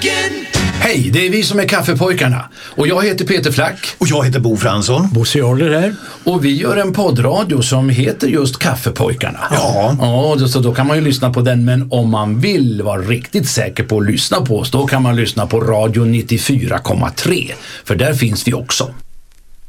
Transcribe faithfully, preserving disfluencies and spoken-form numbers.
again. Hej, det är vi som är Kaffepojkarna. Och jag heter Peter Flack. Och jag heter Bo Fransson. Bosse Jarler här. Och vi gör en poddradio som heter just Kaffepojkarna. Ja. Ja, så då kan man ju lyssna på den. Men om man vill vara riktigt säker på att lyssna på oss, då kan man lyssna på Radio nittiofyra komma tre. För där finns vi också.